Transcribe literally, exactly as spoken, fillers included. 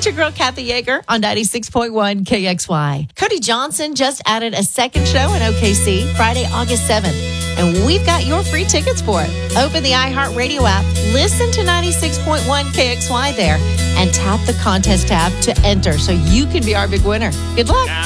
It's your girl, Kathy Yeager, on ninety-six point one K X Y. Cody Johnson just added a second show in O K C, Friday, August seventh. And we've got your free tickets for it. Open the iHeartRadio app, listen to ninety-six point one K X Y there, and tap the contest tab to enter so you can be our big winner. Good luck.